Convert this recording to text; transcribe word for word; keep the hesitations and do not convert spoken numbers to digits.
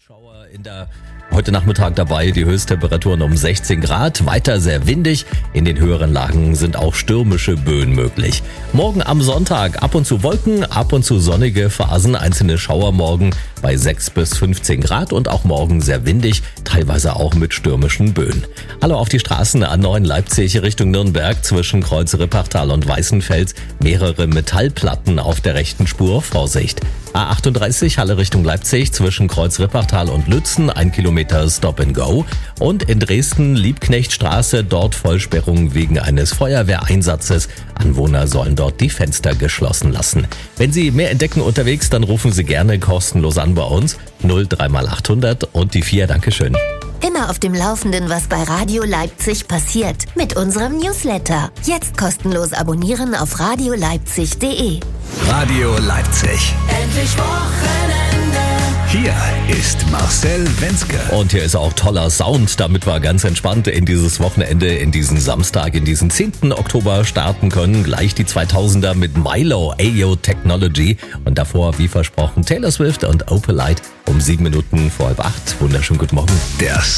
Schauer in der heute Nachmittag dabei, die Höchsttemperaturen um sechzehn Grad, weiter sehr windig. In den höheren Lagen sind auch stürmische Böen möglich. Morgen am Sonntag ab und zu Wolken, ab und zu sonnige Phasen, einzelne Schauermorgen bei sechs bis fünfzehn Grad und auch morgen sehr windig, teilweise auch mit stürmischen Böen. Hallo auf die Straßen A neun Leipzig Richtung Nürnberg zwischen Kreuz Rippertal und Weißenfels. Mehrere Metallplatten auf der rechten Spur, Vorsicht. A achtunddreißig Halle Richtung Leipzig zwischen Kreuz Rippertal und Lützen, ein Kilometer Stop and Go. Und in Dresden Liebknechtstraße, dort Vollsperrung wegen eines Feuerwehreinsatzes. Anwohner sollen dort die Fenster geschlossen lassen. Wenn Sie mehr entdecken unterwegs, dann rufen Sie gerne kostenlos an bei uns. null drei mal achthundert und die vier, Dankeschön. Immer auf dem Laufenden, was bei Radio Leipzig passiert. Mit unserem Newsletter. Jetzt kostenlos abonnieren auf radio leipzig punkt de. Radio Leipzig. Endlich Wochenende. Hier ist Marcel Wenzke. Und hier ist auch toller Sound, damit wir ganz entspannt in dieses Wochenende, in diesen Samstag, in diesen zehnten Oktober starten können. Gleich die zweitausender mit Milo, Ayo Technology. Und davor, wie versprochen, Taylor Swift und Opalite um sieben Minuten vor halb acht. Wunderschönen guten Morgen. Der